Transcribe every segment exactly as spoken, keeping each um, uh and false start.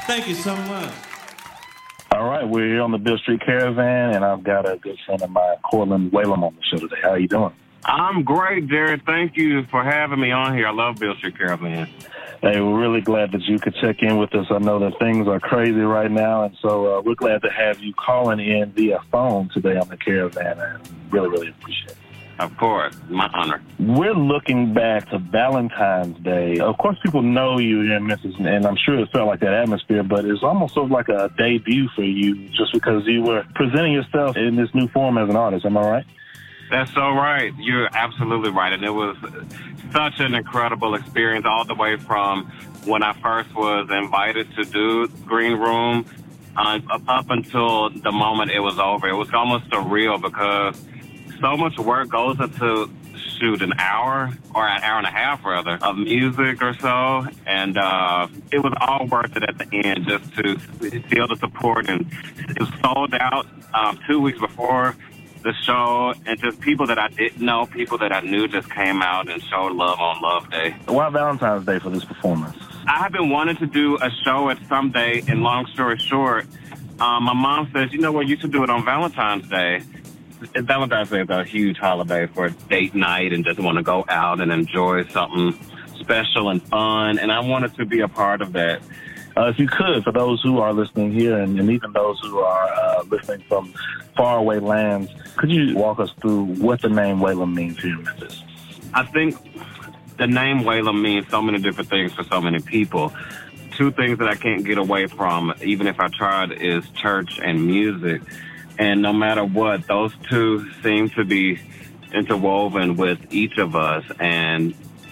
Thank you so much. All right, we're here on the Beale Street Caravan, and I've got a good friend of mine, Cortland Whalum, on the show today. How are you doing? I'm great, Jared. Thank you for having me on here. I love Beale Street Caravan. Hey, we're really glad that you could check in with us. I know that things are crazy right now, and so uh, we're glad to have you calling in via phone today on the Caravan, and really, really appreciate it. Of course. My honor. We're looking back to Valentine's Day. Of course, people know you here in Memphis, and I'm sure it felt like that atmosphere, but it's almost sort of like a debut for you just because you were presenting yourself in this new form as an artist. Am I right? That's so right. You're absolutely right. And it was such an incredible experience all the way from when I first was invited to do Green Room uh, up until the moment it was over. It was almost surreal because so much work goes into shoot an hour or an hour and a half rather of music or so, and uh it was all worth it at the end just to feel the support. And it was sold out um two weeks before the show, and just people that I didn't know, people that I knew just came out and showed love on Love Day. Why Valentine's Day for this performance? I have been wanting to do a show at some day, and long story short, um, my mom says, you know what, you should do it on Valentine's Day. Valentine's Day is a huge holiday for a date night and just want to go out and enjoy something special and fun, and I wanted to be a part of that. Uh, if you could, for those who are listening here and, and even those who are uh, listening from faraway lands, could you walk us through what the name Whalum means here in Memphis? I think the name Whalum means so many different things for so many people. Two things that I can't get away from, even if I tried, is church and music. And no matter what, those two seem to be interwoven with each of us. And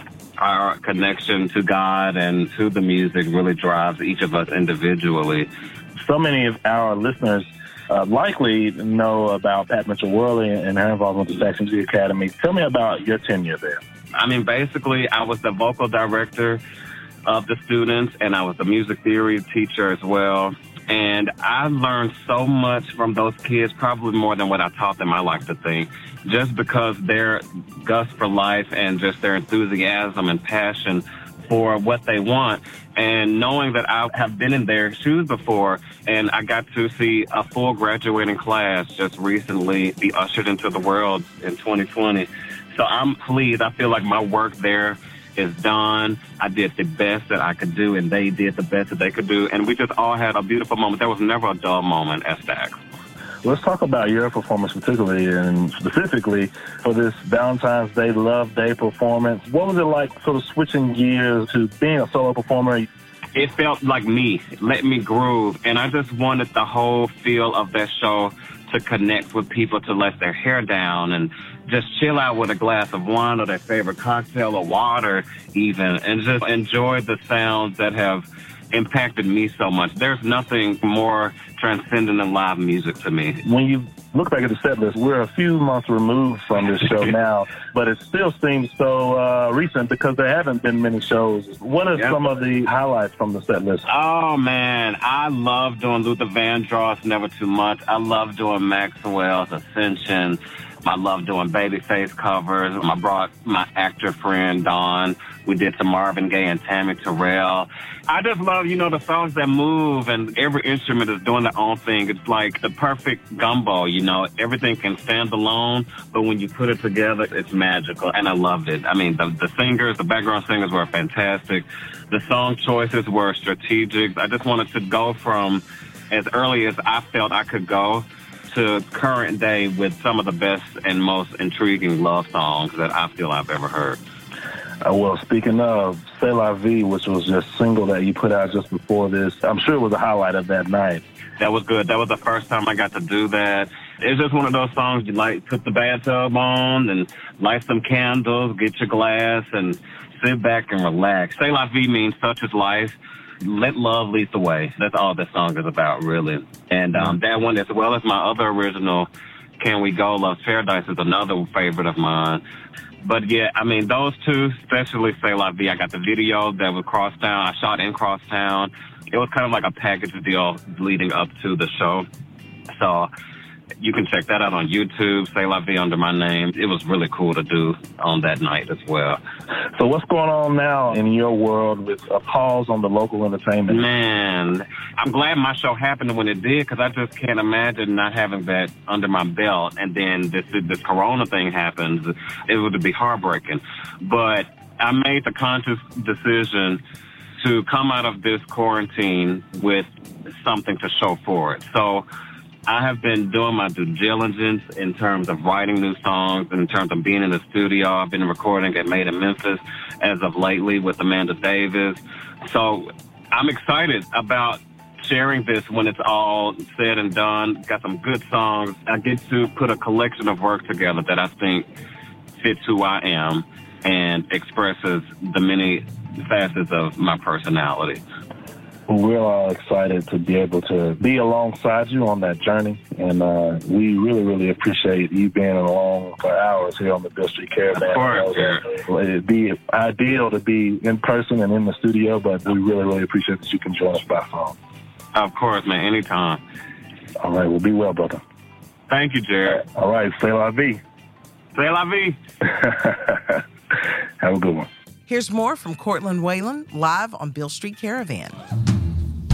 our connection to God and to the music really drives each of us individually. So many of our listeners uh, likely know about Pat Mitchell-Worley and her involvement with the Saxon Music Academy. Tell me about your tenure there. I mean, basically, I was the vocal director of the students, and I was the music theory teacher as well. And I learned so much from those kids, probably more than what I taught them, I like to think, just because their gust for life and just their enthusiasm and passion for what they want. And knowing that I have been in their shoes before, and I got to see a full graduating class just recently be ushered into the world in twenty twenty. So I'm pleased. I feel like my work there is done. I did the best that I could do, and they did the best that they could do. And we just all had a beautiful moment. There was never a dull moment at Stax. Let's talk about your performance particularly, and specifically for this Valentine's Day Love Day performance. What was it like sort of switching gears to being a solo performer? It felt like me. Let me groove. And I just wanted the whole feel of that show to connect with people, to let their hair down and just chill out with a glass of wine or their favorite cocktail or water even, and just enjoy the sounds that have impacted me so much. There's nothing more transcendent than live music to me. When you look back at the set list, we're a few months removed from this show now, but it still seems so uh, recent because there haven't been many shows. What are yep. some of the highlights from the set list? Oh, man, I love doing Luther Vandross, Never Too Much. I love doing Maxwell's Ascension. I love doing Babyface covers. I brought my actor friend, Dawn. We did some Marvin Gaye and Tammy Terrell. I just love, you know, the songs that move, and every instrument is doing their own thing. It's like the perfect gumbo, you know. Everything can stand alone, but when you put it together, it's magical, and I loved it. I mean, the, the singers, the background singers were fantastic. The song choices were strategic. I just wanted to go from as early as I felt I could go to current day with some of the best and most intriguing love songs that I feel I've ever heard. Uh, well, speaking of C'est La Vie, which was just single that you put out just before this, I'm sure it was a highlight of that night. That was good. That was the first time I got to do that. It's just one of those songs you like, put the bathtub on and light some candles, get your glass, and sit back and relax. C'est La Vie means such is life. Let love lead the way. That's all this song is about, really. And um, that one, as well as my other original, Can We Go, Love's Paradise, is another favorite of mine. But, yeah, I mean, those two, especially C'est La Vie, I got the video that was Crosstown. I shot in Crosstown. It was kind of like a package deal leading up to the show. So You can check that out on YouTube, C'est La Vie under my name. It was really cool to do on that night as well. So what's going on now in your world with a pause on the local entertainment? Man, I'm glad my show happened when it did, because I just can't imagine not having that under my belt. And then this this corona thing happens. It would be heartbreaking. But I made the conscious decision to come out of this quarantine with something to show for it. So I have been doing my due diligence in terms of writing new songs, in terms of being in the studio. I've been recording at Made in Memphis as of lately with Amanda Davis. So I'm excited about sharing this when it's all said and done. Got some good songs. I get to put a collection of work together that I think fits who I am and expresses the many facets of my personality. We're all excited to be able to be alongside you on that journey, and uh, we really, really appreciate you being along for hours here on the Beale Street Caravan. Of course, yeah. It'd be ideal to be in person and in the studio, but we really, really appreciate that you can join us by phone. Of course, man, anytime. All right, well, be well, brother. Thank you, Jared. All right, C'est La Vie. C'est La Vie. Have a good one. Here's more from Courtland Whalen live on Beale Street Caravan.